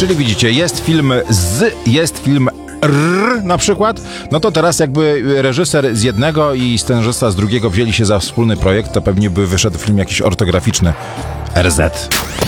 Czyli widzicie, jest film jest film na przykład, no to teraz jakby reżyser z jednego i scenarzysta z drugiego wzięli się za wspólny projekt, to pewnie by wyszedł film jakiś ortograficzny RZ.